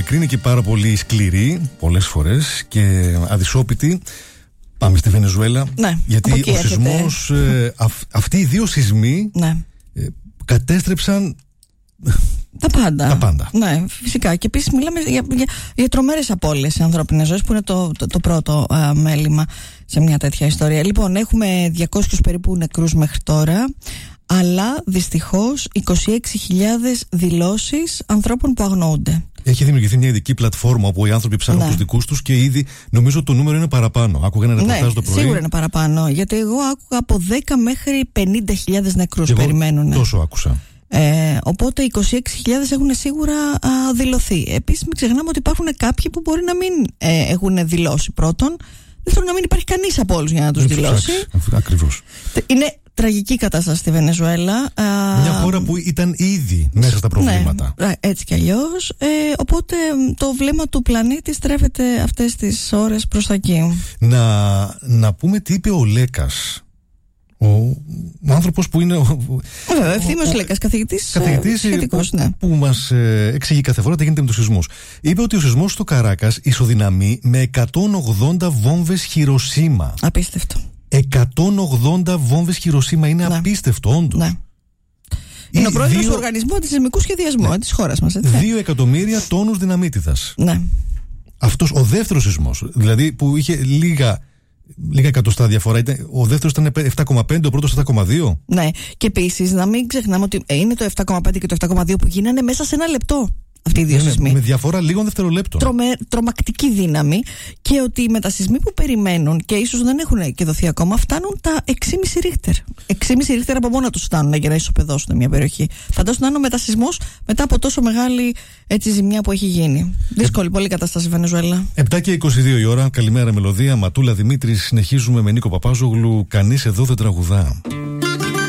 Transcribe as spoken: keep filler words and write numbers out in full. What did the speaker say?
μικρή και πάρα πολύ σκληρή πολλές φορές και αδυσόπιτη. Πάμε στη Βενεζουέλα. Ναι, γιατί ο σεισμός, ε, αυ, αυτοί οι δύο σεισμοί ναι. ε, κατέστρεψαν τα πάντα. τα πάντα. Ναι, φυσικά. Και επίσης μιλάμε για, για, για τρομερές απώλειες σε ανθρώπινες ζωές, που είναι το, το, το πρώτο α, μέλημα σε μια τέτοια ιστορία. Λοιπόν, έχουμε διακόσιους περίπου νεκρούς μέχρι τώρα, αλλά δυστυχώς είκοσι έξι χιλιάδες δηλώσεις ανθρώπων που αγνοούνται. Έχει δημιουργηθεί μια ειδική πλατφόρμα όπου οι άνθρωποι ψάχνουν ναι. τους δικούς τους και ήδη νομίζω το νούμερο είναι παραπάνω. Άκουγα ένα ρεπορτάζ ναι, το πρωί. Σίγουρα είναι παραπάνω. Γιατί εγώ άκουγα από δέκα μέχρι πενήντα χιλιάδες νεκρούς περιμένουν. Τόσο άκουσα. Ε, οπότε είκοσι έξι χιλιάδες έχουν σίγουρα α, δηλωθεί. Επίσης, μην ξεχνάμε ότι υπάρχουν κάποιοι που μπορεί να μην ε, έχουν δηλώσει πρώτον. Δεύτερον, να μην υπάρχει κανείς από όλους για να τους δηλώσει. Ακριβώς. Είναι τραγική κατάσταση στη Βενεζουέλα. Μια χώρα που ήταν ήδη μέσα στα προβλήματα. Ναι, έτσι κι αλλιώς. Ε, οπότε το βλέμμα του πλανήτη στρέφεται αυτές τις ώρες προς τα εκεί. Να, να πούμε τι είπε ο Λέκας. Ο, ο άνθρωπος που είναι. Βέβαια, Ευθύμιος Λέκας, καθηγητής. Καθηγητής σχετικός, που, ναι. που μας ε, εξηγεί κάθε φορά τι γίνεται με τους σεισμούς. Είπε ότι ο σεισμός στο Καράκας ισοδυναμεί με εκατόν ογδόντα βόμβες Χιροσίμα. Απίστευτο. εκατόν ογδόντα βόμβες Χιροσίμα είναι ναι. απίστευτο, όντως. Ναι. Είναι ο πρόεδρος δύο... του Οργανισμού Αντισεισμικού Σχεδιασμού ναι. της χώρας μας. Έτσι. Δύο εκατομμύρια τόνους δυναμίτιδας. Ναι. Αυτός ο δεύτερος σεισμός, δηλαδή που είχε λίγα. Λίγα εκατοστά διαφορά. Ο δεύτερος ήταν επτά κόμμα πέντε, ο πρώτος επτά κόμμα δύο. Ναι, και επίσης να μην ξεχνάμε ότι είναι το επτά κόμμα πέντε και το επτά κόμμα δύο που γίνανε μέσα σε ένα λεπτό. Αυτοί οι δύο ναι, σεισμοί. Με διαφορά λίγων δευτερολέπτων. Τρομε, τρομακτική δύναμη, και ότι οι μετασεισμοί που περιμένουν και ίσως δεν έχουν και δοθεί ακόμα φτάνουν τα έξι κόμμα πέντε ρίχτερ. έξι κόμμα πέντε ρίχτερ από μόνα τους φτάνουν για να ισοπεδώσουν μια περιοχή. Φαντάσου να είναι ο μετασεισμός μετά από τόσο μεγάλη έτσι, ζημιά που έχει γίνει. Δύσκολη, ε, πολύ κατάσταση Βενεζουέλα. επτά και είκοσι δύο η ώρα. Καλημέρα, Μελωδία. Ματούλα Δημήτρη. Συνεχίζουμε με Νίκο Παπάζογλου. Κανείς εδώ δεν τραγουδά.